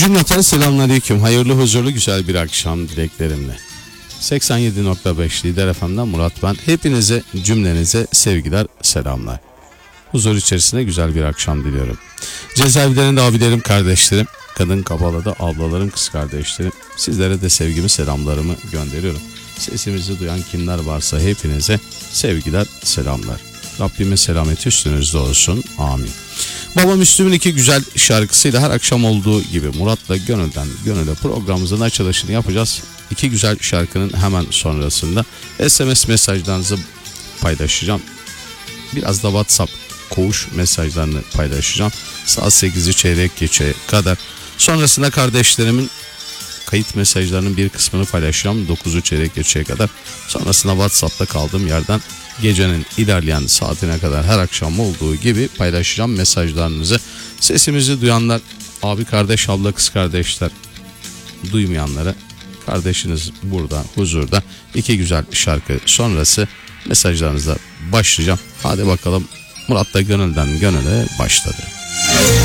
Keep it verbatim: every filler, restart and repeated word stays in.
Cümleten selamünaleyküm. Hayırlı, huzurlu, güzel bir akşam dileklerimle. seksen yedi nokta beş Lider F M'den Murat ben. Hepinize, cümlenize sevgiler, selamlar. Huzur içerisinde güzel bir akşam diliyorum. Cezaevlerinde abilerim, kardeşlerim, kadın kabalada ablalarım, kız kardeşlerim. Sizlere de sevgimi, selamlarımı gönderiyorum. Sesimizi duyan kimler varsa hepinize sevgiler, selamlar. Rabbimin selameti üstünüzde olsun. Amin. Baba Müslüm'ün iki güzel şarkısıyla her akşam olduğu gibi Murat'la Gönül'den Gönül'e programımızın açılışını yapacağız. İki güzel şarkının hemen sonrasında S M S mesajlarınızı paylaşacağım. Biraz da WhatsApp koğuş mesajlarını paylaşacağım. Saat sekizi çeyrek geçe kadar. Sonrasında kardeşlerimin kayıt mesajlarının bir kısmını paylaşacağım. dokuzu çeyrek geçeye kadar. Sonrasında WhatsApp'ta kaldığım yerden gecenin ilerleyen saatine kadar her akşam olduğu gibi paylaşacağım mesajlarınızı. Sesimizi duyanlar, abi kardeş, abla kız kardeşler, duymayanlara kardeşiniz burada huzurda. İki güzel şarkı sonrası mesajlarınıza başlayacağım. Hadi bakalım, Murat'la Gönül'den Gönül'e başladı.